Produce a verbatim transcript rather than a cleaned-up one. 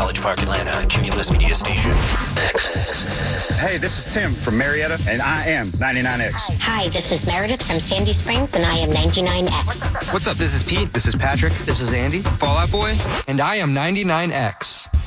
College Park, Atlanta, Cumulus Media Station. X. Hey, this is Tim from Marietta, and I am ninety-nine X. Hi, this is Meredith from Sandy Springs, and I am ninety-nine X. What's up? This is Pete. This is Patrick. This is Andy. Fall Out Boy. And I am ninety-nine X.